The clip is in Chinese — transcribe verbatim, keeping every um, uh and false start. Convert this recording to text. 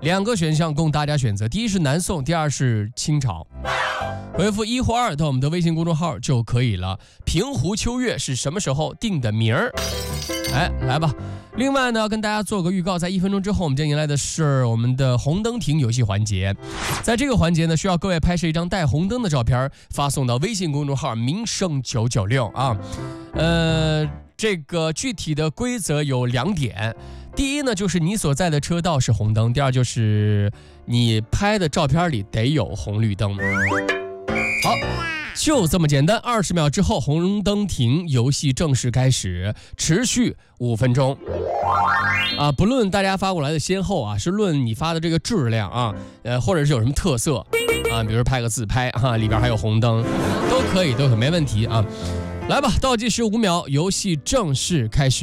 两个选项供大家选择，第一是南宋，第二是清朝。回复一或二到我们的微信公众号就可以了。平湖秋月是什么时候定的名儿？哎，来吧。另外呢，跟大家做个预告，在一分钟之后，我们将迎来的是我们的红灯停游戏环节。在这个环节呢，需要各位拍摄一张带红灯的照片，发送到微信公众号民生九九六啊。呃，这个具体的规则有两点。第一呢，就是你所在的车道是红灯；第二就是你拍的照片里得有红绿灯。好，就这么简单。二十秒之后，红灯停，游戏正式开始，持续五分钟。啊，不论大家发过来的先后啊，是论你发的这个质量啊，呃，或者是有什么特色啊，比如拍个自拍啊，里边还有红灯，都可以，都可以，没问题啊。来吧，倒计时五秒，游戏正式开始。